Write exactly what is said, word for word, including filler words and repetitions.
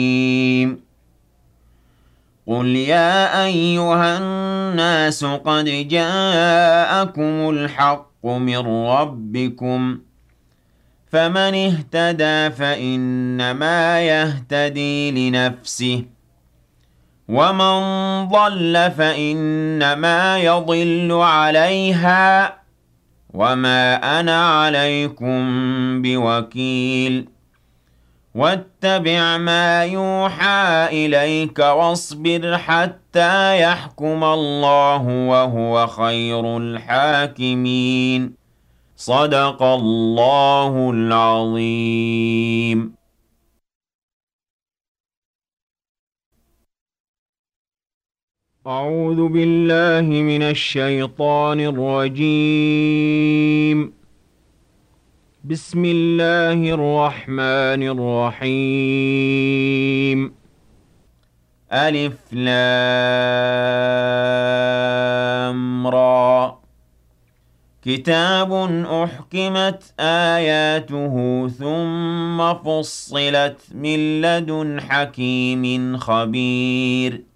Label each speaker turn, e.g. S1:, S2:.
S1: قُلْ يَا أَيُّهَا النَّاسُ قَدْ جَاءَكُمُ الْحَقُّ مِنْ رَبِّكُمْ ۖ فَمَنِ اهْتَدَىٰ فَإِنَّمَا يَهْتَدِي لِنَفْسِهِ ۖ وَمَن ضَلَّ فَإِنَّمَا يَضِلُّ عَلَيْهَا ۖ وَمَا أَنَا عَلَيْكُم بِوَكِيلٍ. وَاتَّبِعْ مَا يُوحَىٰ إِلَيْكَ وَاصْبِرْ حَتَّىٰ يَحْكُمَ اللَّهُ ۖ وَهُوَ خَيْرُ الْحَاكِمِينَ. صَدَقَ اللَّهُ الْعَظِيمُ. أعوذ بالله من الشيطان الرجيم. بسم الله الرحمن الرحيم. ألف لام را. كتاب أحكمت آياته ثم فصلت من لدن حكيم خبير.